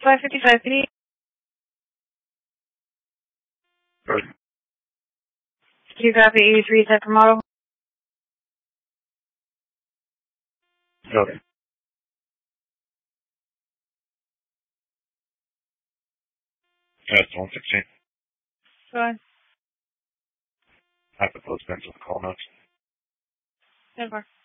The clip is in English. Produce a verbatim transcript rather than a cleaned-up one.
five fifty-five, can you... Good. Q copy eighty-three, set for model. Okay. That's one sixteen. Go ahead. I put those pencils call notes. ten four.